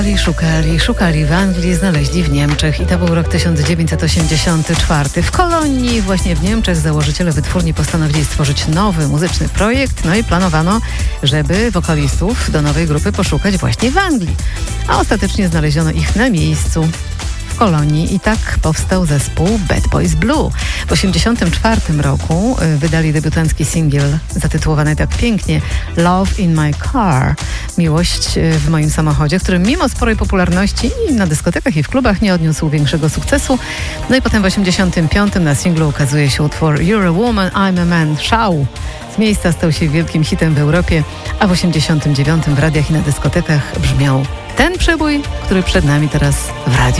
Szukali w Anglii, znaleźli w Niemczech i to był rok 1984. W Kolonii, właśnie w Niemczech, założyciele wytwórni postanowili stworzyć nowy muzyczny projekt, no i planowano, żeby wokalistów do nowej grupy poszukać właśnie w Anglii. A ostatecznie znaleziono ich na miejscu w Kolonii i tak powstał zespół Bad Boys Blue. W 1984 roku wydali debiutancki singiel zatytułowany tak pięknie Love in My Car, miłość w moim samochodzie, który mimo sporej popularności i na dyskotekach i w klubach nie odniósł większego sukcesu. No i potem w 1985 na singlu ukazuje się utwór You're a Woman, I'm a Man. Szał z miejsca stał się wielkim hitem w Europie, a w 1989 w radiach i na dyskotekach brzmiał ten przebój, który przed nami teraz w radiu.